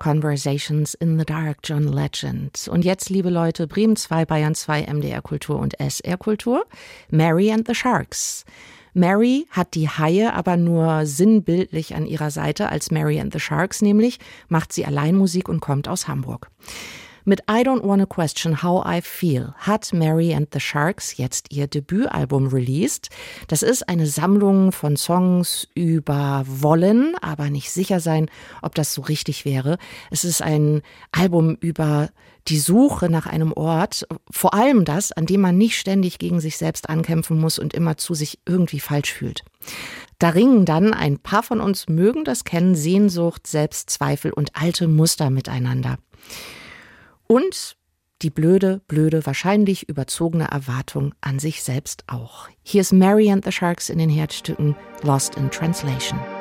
Conversations in the Dark, John Legend. Und jetzt, liebe Leute, Bremen 2, Bayern 2, MDR Kultur und SR Kultur, Mary and the Sharks. Mary hat die Haie aber nur sinnbildlich an ihrer Seite als Mary and the Sharks, nämlich macht sie allein Musik und kommt aus Hamburg. Mit I Don't Wanna Question How I Feel hat Mary and the Sharks jetzt ihr Debütalbum released. Das ist eine Sammlung von Songs über Wollen, aber nicht sicher sein, ob das so richtig wäre. Es ist ein Album über die Suche nach einem Ort, vor allem das, an dem man nicht ständig gegen sich selbst ankämpfen muss und immerzu sich irgendwie falsch fühlt. Da ringen dann, ein paar von uns mögen das kennen, Sehnsucht, Selbstzweifel und alte Muster miteinander. Und die blöde, wahrscheinlich überzogene Erwartung an sich selbst auch. Hier ist Mary and the Sharks in den Herzstücken Lost in Translation.